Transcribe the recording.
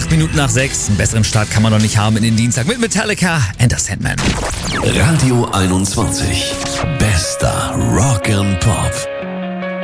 Minuten nach 6. Einen besseren Start kann man doch nicht haben in den Dienstag mit Metallica and the Sandman. Radio 21.